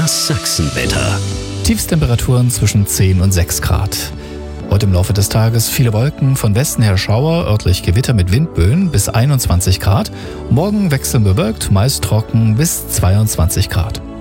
Das Sachsenwetter. Tiefstemperaturen zwischen 10 und 6 Grad. Heute im Laufe des Tages viele Wolken, von Westen her Schauer, örtlich Gewitter mit Windböen bis 21 Grad. Morgen wechselnd bewölkt, meist trocken bis 22 Grad.